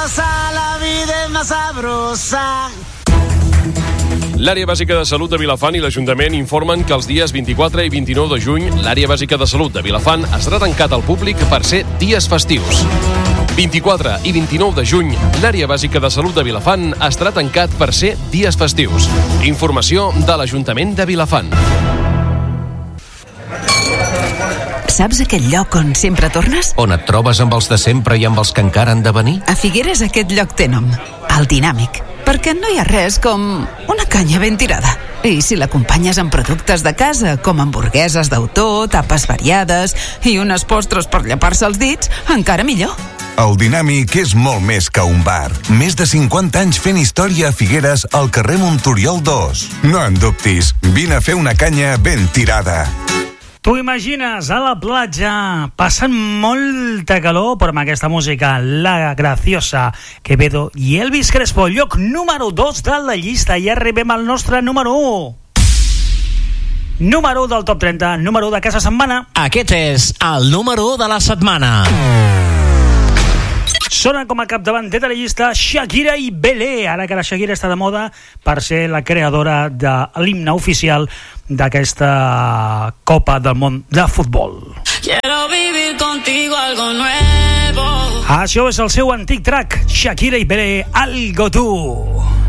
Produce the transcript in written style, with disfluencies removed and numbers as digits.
sabrosa, la vida es más sabrosa. L'Àrea Bàsica de Salut de Vilafant i l'Ajuntament informen que els dies 24 i 29 de juny l'Àrea Bàsica de Salut de Vilafant estarà tancat al públic per ser dies festius. 24 i 29 de juny, l'Àrea Bàsica de Salut de Vilafant estarà tancat per ser dies festius. Informació de l'Ajuntament de Vilafant. Saps aquell lloc on sempre tornes? On et trobes amb els de sempre i amb els que encara han de venir? A Figueres aquest lloc té nom, el Dinàmic, perquè no hi ha res com una canya ben tirada. I si l'acompanyes amb productes de casa, com hamburgueses d'autor, tapes variades i unes postres per llepar-se els dits, encara millor. El Dinàmic és molt més que un bar. Més de 50 anys fent història a Figueres al carrer Montoriol 2. No en dubtis, vine a fer una canya ben tirada. T'ho imagines a la platja, passant molta calor, però amb aquesta música, La Graciosa, Quevedo i Elvis Crespo, lloc número 2 de la llista, i arribem al nostre número 1. Número 1 del top 30, número 1 de cada setmana. Aquest és el número 1 de la setmana. Sona com a capdavanter de la llista Shakira i Belé, ara que la Shakira està de moda per ser la creadora de l'himne oficial d'aquesta Copa del Món de Futbol. Quiero vivir contigo algo nuevo. Això és el seu antic track, Shakira i Belé, Algo Tú.